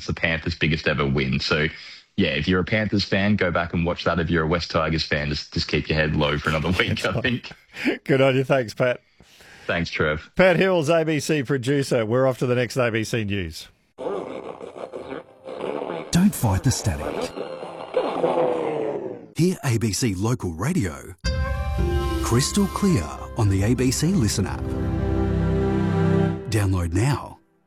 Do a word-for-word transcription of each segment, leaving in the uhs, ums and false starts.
It's the Panthers' biggest ever win. So, yeah, if you're a Panthers fan, go back and watch that. If you're a West Tigers fan, just, just keep your head low for another week, I think. Good on you. Thanks, Pat. Thanks, Trev. Pat Hills, A B C producer. We're off to the next A B C News. Don't fight the static. Hear A B C Local Radio crystal clear on the A B C Listen app. Download now.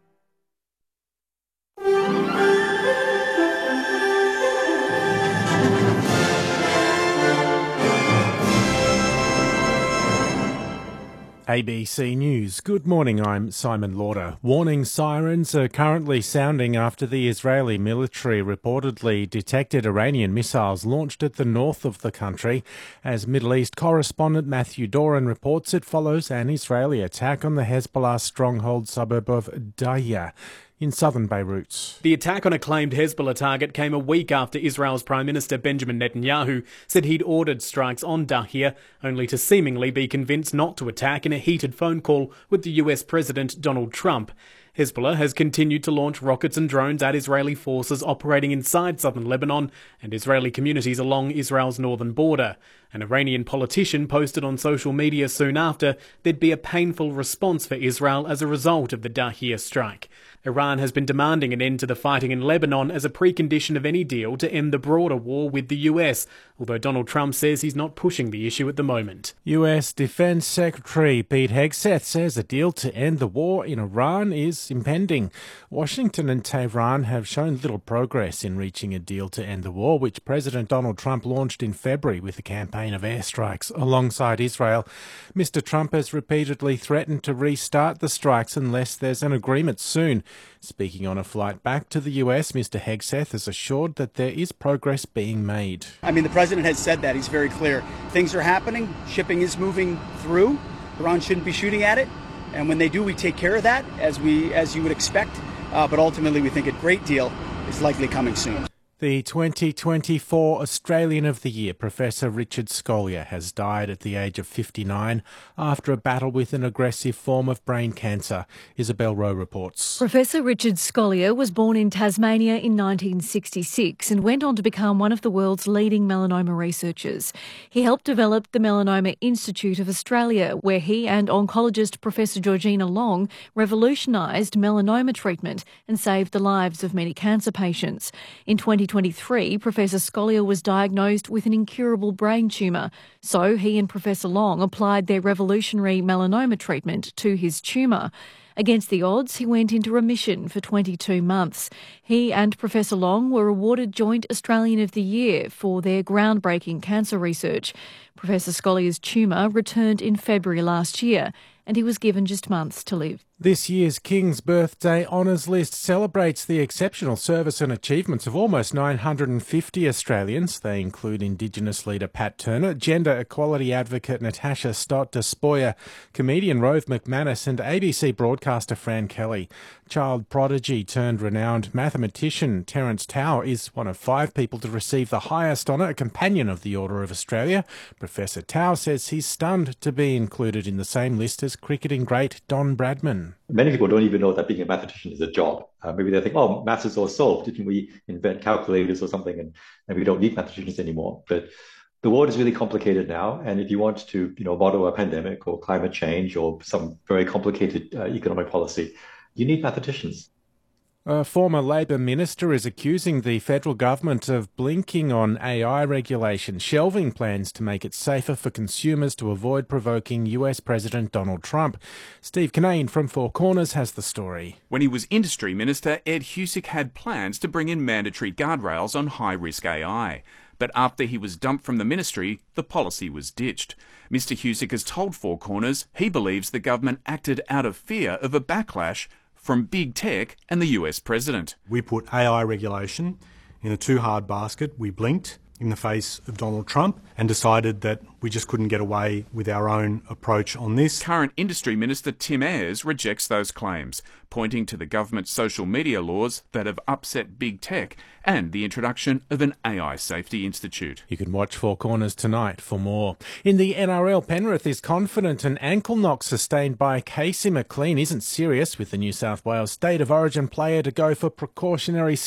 A B C News. Good morning, I'm Simon Lauder. Warning sirens are currently sounding after the Israeli military reportedly detected Iranian missiles launched at the north of the country. As Middle East correspondent Matthew Doran reports, it follows an Israeli attack on the Hezbollah stronghold suburb of Daya in southern Beirut. The attack on a claimed Hezbollah target came a week after Israel's Prime Minister Benjamin Netanyahu said he'd ordered strikes on Dahia, only to seemingly be convinced not to attack in a heated phone call with the U S President Donald Trump. Hezbollah has continued to launch rockets and drones at Israeli forces operating inside southern Lebanon and Israeli communities along Israel's northern border. An Iranian politician posted on social media soon after there'd be a painful response for Israel as a result of the Dahia strike. Iran has been demanding an end to the fighting in Lebanon as a precondition of any deal to end the broader war with the U S, although Donald Trump says he's not pushing the issue at the moment. U S Defense Secretary Pete Hegseth says a deal to end the war in Iran is impending. Washington and Tehran have shown little progress in reaching a deal to end the war, which President Donald Trump launched in February with a campaign of airstrikes alongside Israel. Mister Trump has repeatedly threatened to restart the strikes unless there's an agreement soon. Speaking on a flight back to the U S, Mister Hegseth has assured that there is progress being made. I mean, the president has said that. He's very clear. Things are happening. Shipping is moving through. Iran shouldn't be shooting at it. And when they do, we take care of that, as we, as you would expect. Uh, but ultimately, we think a great deal is likely coming soon. The twenty twenty-four Australian of the Year, Professor Richard Scolyer, has died at the age of fifty-nine after a battle with an aggressive form of brain cancer. Isabel Rowe reports. Professor Richard Scolyer was born in Tasmania in nineteen sixty-six and went on to become one of the world's leading melanoma researchers. He helped develop the Melanoma Institute of Australia, where he and oncologist Professor Georgina Long revolutionised melanoma treatment and saved the lives of many cancer patients. In twenty twenty-three, Professor Scolyer was diagnosed with an incurable brain tumour, so he and Professor Long applied their revolutionary melanoma treatment to his tumour. Against the odds, he went into remission for twenty-two months. He and Professor Long were awarded Joint Australian of the Year for their groundbreaking cancer research. Professor Scollier's tumour returned in February last year, and he was given just months to live. This year's King's Birthday Honours List celebrates the exceptional service and achievements of almost nine hundred fifty Australians. They include Indigenous leader Pat Turner, gender equality advocate Natasha Stott Despoja, comedian Rove McManus and A B C broadcaster Fran Kelly. Child prodigy turned renowned mathematician Terence Tao is one of five people to receive the highest honour, a Companion of the Order of Australia. Professor Tao says he's stunned to be included in the same list as cricketing great Don Bradman. Many people don't even know that being a mathematician is a job. Uh, maybe they think, oh, maths is all solved. Didn't we invent calculators or something and, and we don't need mathematicians anymore? But the world is really complicated now. And if you want to, you know, model a pandemic or climate change or some very complicated uh, economic policy, you need mathematicians. A former Labor minister is accusing the federal government of blinking on A I regulation, shelving plans to make it safer for consumers to avoid provoking U S President Donald Trump. Steve Kinane from Four Corners has the story. When he was Industry Minister, Ed Husic had plans to bring in mandatory guardrails on high-risk A I. But after he was dumped from the ministry, the policy was ditched. Mister Husic has told Four Corners he believes the government acted out of fear of a backlash from big tech and the U S president. We put A I regulation in a too hard basket. We blinked in the face of Donald Trump and decided that we just couldn't get away with our own approach on this. Current Industry Minister Tim Ayres rejects those claims, pointing to the government's social media laws that have upset big tech and the introduction of an A I Safety Institute. You can watch Four Corners tonight for more. In the N R L, Penrith is confident an ankle knock sustained by Casey McLean isn't serious, with the New South Wales State of Origin player to go for precautionary